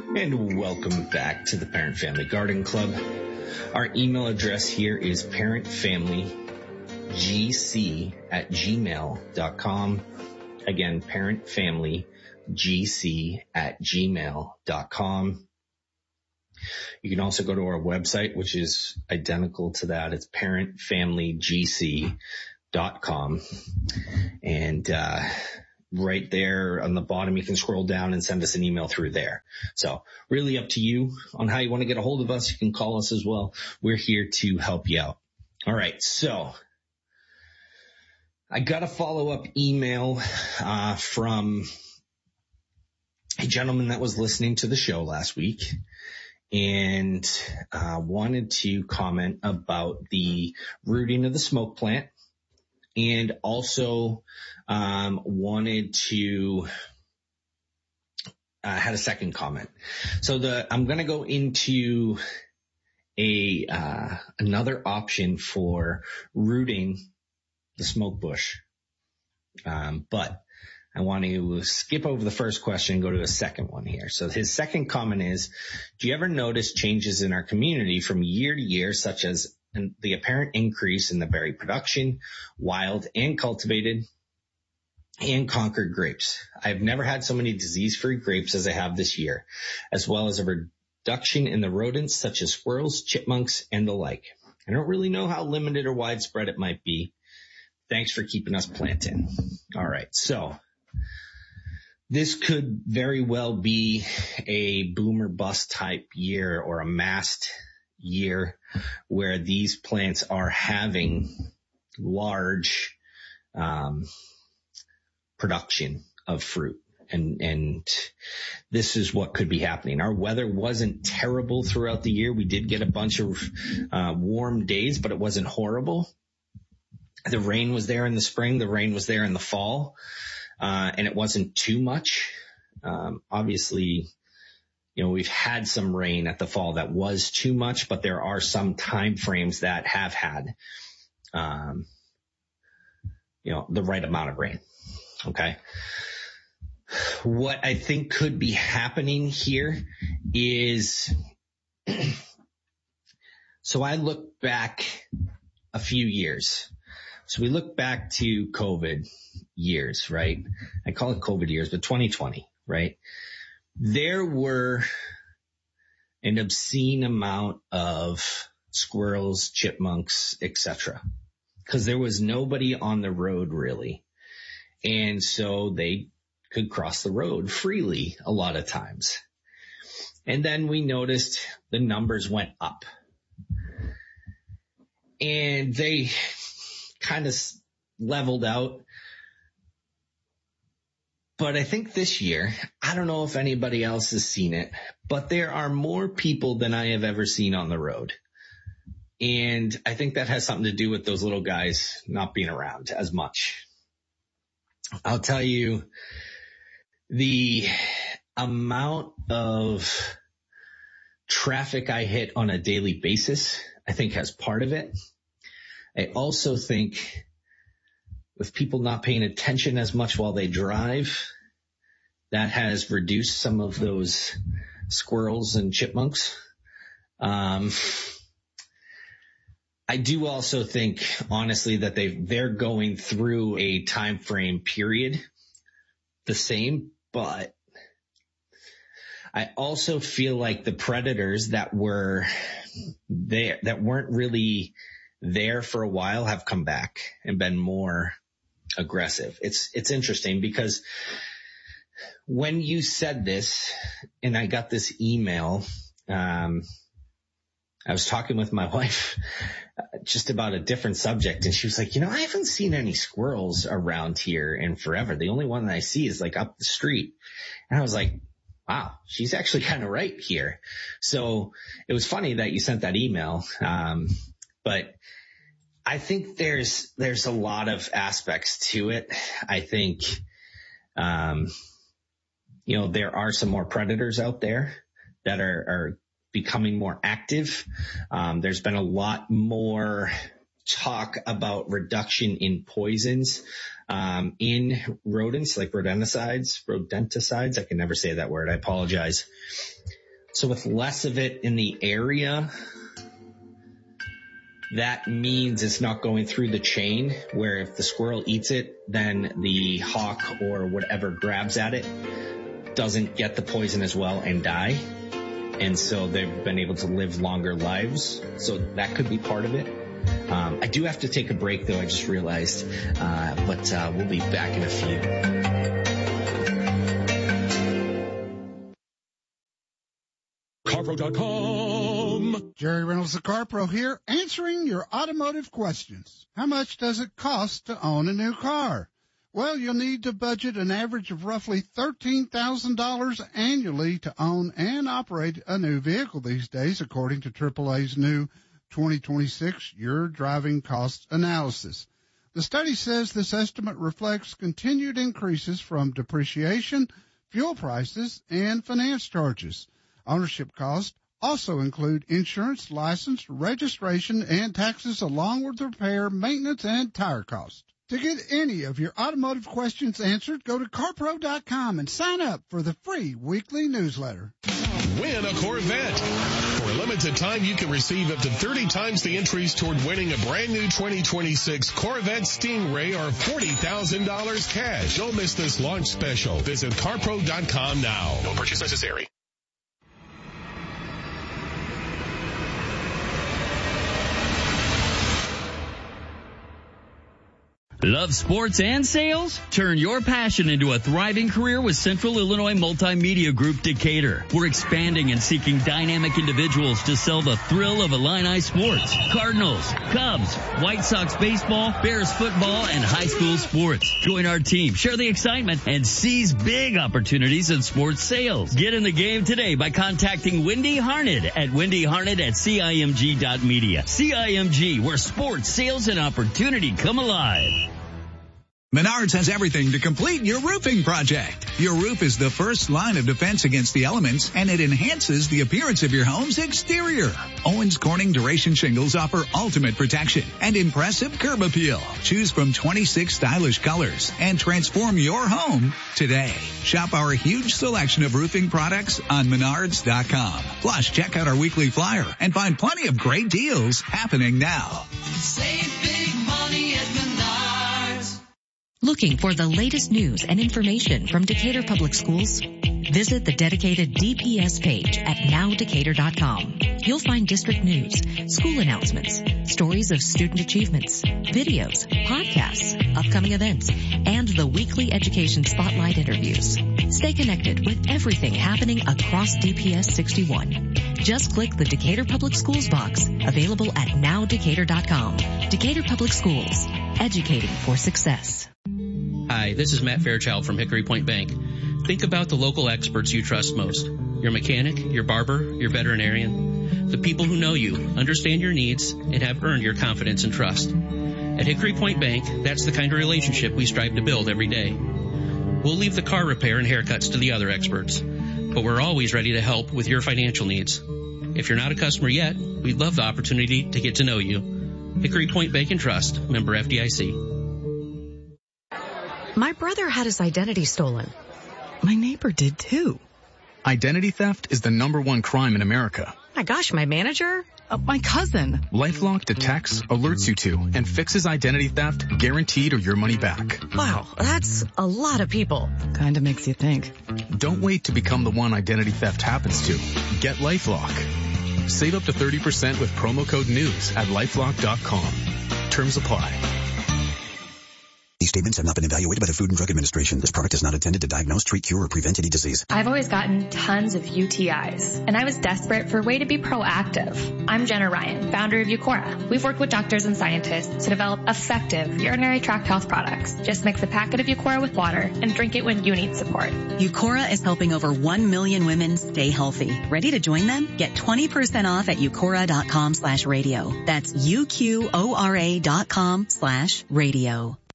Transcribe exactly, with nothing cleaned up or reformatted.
And welcome back to the Parent Family Garden Club. Our email address here is parentfamilygc at gmail dot com. Again, parentfamilygc at gmail dot com. You can also go to our website, which is identical to that. It's parentfamilygc dot com. And, uh, right there on the bottom, you can scroll down and send us an email through there. So really up to you on how you want to get a hold of us. You can call us as well. We're here to help you out. All right. So I got a follow-up email uh, from a gentleman that was listening to the show last week and uh, wanted to comment about the rooting of the smoke plant. And also um, wanted to uh, had a second comment. So the I'm going to go into a uh, another option for rooting the smoke bush, um, but I want to skip over the first question and go to a second one here. So his second comment is: do you ever notice changes in our community from year to year, such as and the apparent increase in the berry production, wild and cultivated, and Concord grapes? I've never had so many disease-free grapes as I have this year, as well as a reduction in the rodents such as squirrels, chipmunks, and the like. I don't really know how limited or widespread it might be. Thanks for keeping us planting. All right, so this could very well be a boom or bust type year or a massed year where these plants are having large um, production of fruit. And, and this is what could be happening. Our weather wasn't terrible throughout the year. We did get a bunch of uh, warm days, but it wasn't horrible. The rain was there in the spring. The rain was there in the fall. Uh, and it wasn't too much. Um, obviously, you know, we've had some rain at the fall that was too much, but there are some time frames that have had, um, you know, the right amount of rain. Okay. What I think could be happening here is, so I look back a few years. So we look back to COVID years, right? I call it COVID years, but twenty twenty, right? There were an obscene amount of squirrels, chipmunks, et cetera, because there was nobody on the road really. And so they could cross the road freely a lot of times. And then we noticed the numbers went up. And they kind of leveled out. But I think this year, I don't know if anybody else has seen it, but there are more people than I have ever seen on the road. And I think that has something to do with those little guys not being around as much. I'll tell you, the amount of traffic I hit on a daily basis, I think has part of it. I also think with people not paying attention as much while they drive, that has reduced some of those squirrels and chipmunks. Um, I do also think, honestly, that they they're going through a time frame period the same, but I also feel like the predators that were there, that weren't really there for a while, have come back and been more aggressive. It's, it's interesting because when you said this and I got this email, um, I was talking with my wife just about a different subject, and she was like, you know, I haven't seen any squirrels around here in forever. The only one that I see is like up the street. And I was like, wow, she's actually kind of right here. So it was funny that you sent that email. Um, but I think there's, there's a lot of aspects to it. I think, um, you know, there are some more predators out there that are, are becoming more active. Um, there's been a lot more talk about reduction in poisons, um, in rodents like rodenticides, rodenticides. I can never say that word. I apologize. So with less of it in the area, that means it's not going through the chain, where if the squirrel eats it, then the hawk or whatever grabs at it doesn't get the poison as well and die. And so they've been able to live longer lives. So that could be part of it. Um, I do have to take a break, though, I just realized. Uh, but uh, we'll be back in a few. CarPro dot com. Jerry Reynolds, the CarPro here, answering your automotive questions. How much does it cost to own a new car? Well, you'll need to budget an average of roughly thirteen thousand dollars annually to own and operate a new vehicle these days, according to triple A's new twenty twenty-six Your Driving Cost Analysis. The study says this estimate reflects continued increases from depreciation, fuel prices, and finance charges. Ownership costs also include insurance, license, registration, and taxes, along with repair, maintenance, and tire costs. To get any of your automotive questions answered, go to CarPro dot com and sign up for the free weekly newsletter. Win a Corvette. For a limited time, you can receive up to thirty times the entries toward winning a brand new twenty twenty-six Corvette Stingray or forty thousand dollars cash. Don't miss this launch special. Visit CarPro dot com now. No purchase necessary. Love sports and sales? Turn your passion into a thriving career with Central Illinois Multimedia Group Decatur. We're expanding and seeking dynamic individuals to sell the thrill of Illini sports. Cardinals, Cubs, White Sox baseball, Bears football, and high school sports. Join our team, share the excitement, and seize big opportunities in sports sales. Get in the game today by contacting Wendy Harned at wendy harned at C I M G dot media. C I M G, where sports, sales, and opportunity come alive. Menards has everything to complete your roofing project. Your roof is the first line of defense against the elements, and it enhances the appearance of your home's exterior. Owens Corning Duration Shingles offer ultimate protection and impressive curb appeal. Choose from twenty-six stylish colors and transform your home today. Shop our huge selection of roofing products on Menards dot com. Plus, check out our weekly flyer and find plenty of great deals happening now. Save big money at Menards. Looking for the latest news and information from Decatur Public Schools? Visit the dedicated D P S page at now decatur dot com. You'll find district news, school announcements, stories of student achievements, videos, podcasts, upcoming events, and the weekly education spotlight interviews. Stay connected with everything happening across D P S sixty-one. Just click the Decatur Public Schools box, available at now decatur dot com. Decatur Public Schools, educating for success. Hi, this is Matt Fairchild from Hickory Point Bank. Think about the local experts you trust most. Your mechanic, your barber, your veterinarian. The people who know you, understand your needs, and have earned your confidence and trust. At Hickory Point Bank, that's the kind of relationship we strive to build every day. We'll leave the car repair and haircuts to the other experts, but we're always ready to help with your financial needs. If you're not a customer yet, we'd love the opportunity to get to know you. Hickory Point Bank and Trust, member F D I C. My brother had his identity stolen. My neighbor did too. Identity theft is the number one crime in America. My gosh, my manager? Uh, my cousin. LifeLock detects, alerts you to, and fixes identity theft, guaranteed or your money back. Wow, that's a lot of people. Kinda makes you think. Don't wait to become the one identity theft happens to. Get LifeLock. Save up to thirty percent with promo code NEWS at lifelock dot com. Terms apply. These statements have not been evaluated by the Food and Drug Administration. This product is not intended to diagnose, treat, cure, or prevent any disease. I've always gotten tons of U T Is, and I was desperate for a way to be proactive. I'm Jenna Ryan, founder of Eucora. We've worked with doctors and scientists to develop effective urinary tract health products. Just mix a packet of Eucora with water and drink it when you need support. Eucora is helping over one million women stay healthy. Ready to join them? Get twenty percent off at eucora dot com slash radio. That's U Q O R A dot com slash radio.